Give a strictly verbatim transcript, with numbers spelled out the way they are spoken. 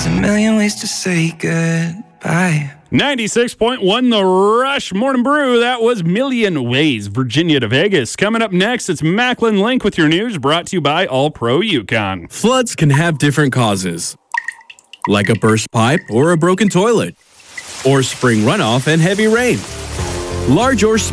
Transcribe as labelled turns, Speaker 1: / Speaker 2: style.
Speaker 1: There's a million ways to say goodbye.
Speaker 2: ninety-six point one The Rush Morning Brew. That was Million Ways, Virginia to Vegas. Coming up next, it's Macklin Link with your news, brought to you by All Pro Yukon.
Speaker 3: Floods can have different causes, like a burst pipe or a broken toilet, or spring runoff and heavy rain. Large or small